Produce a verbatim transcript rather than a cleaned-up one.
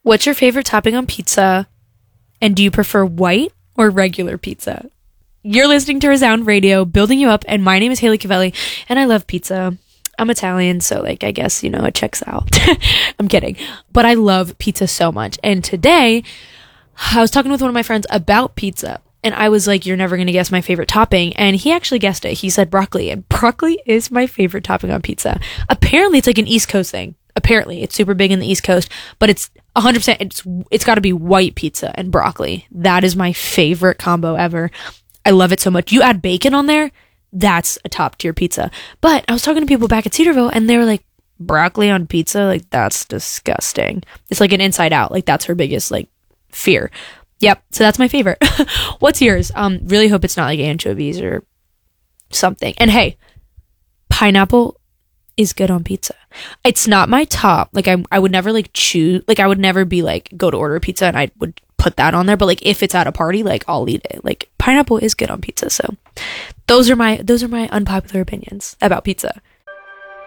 What's your favorite topping on pizza? And do you prefer white or regular pizza? You're listening to Resound Radio, building you up, and my name is Haley Cavelli, and I love pizza. I'm Italian, so like I guess, you know, it checks out. I'm kidding. But I love pizza so much. And today, I was talking with one of my friends about pizza, and I was like, you're never going to guess my favorite topping. And he actually guessed it. He said broccoli, and broccoli is my favorite topping on pizza. Apparently, it's like an East Coast thing. Apparently, it's super big in the East Coast, but it's one hundred percent, it's it's got to be white pizza and broccoli. That is my favorite combo ever. I love it so much. You add bacon on there, that's a top tier pizza. But I was talking to people back at Cedarville, and they were like, broccoli on pizza? Like, that's disgusting. It's like an Inside Out. Like, that's her biggest, like, fear. Yep, so that's my favorite. What's yours? Um, really hope it's not like anchovies or something. And hey, pineapple is good on pizza. It's not my top. Like, I I would never, like, choose, like, I would never be, like, go to order a pizza and I would put that on there. But, like, if it's at a party, like, I'll eat it. Like, pineapple is good on pizza. So those are my, those are my unpopular opinions about pizza.